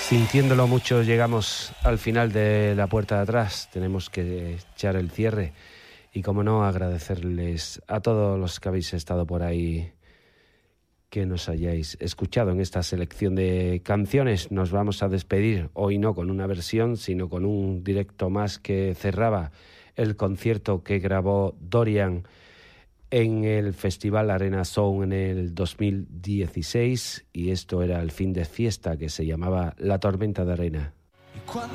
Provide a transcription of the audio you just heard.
Sintiéndolo mucho, llegamos al final de la puerta de atrás. Tenemos que echar el cierre y, como no, agradecerles a todos los que habéis estado por ahí, que nos hayáis escuchado en esta selección de canciones. Nos vamos a despedir hoy no con una versión, sino con un directo más que cerraba el concierto que grabó Dorian en el Festival Arena Sound en el 2016, y esto era el fin de fiesta que se llamaba La Tormenta de Arena.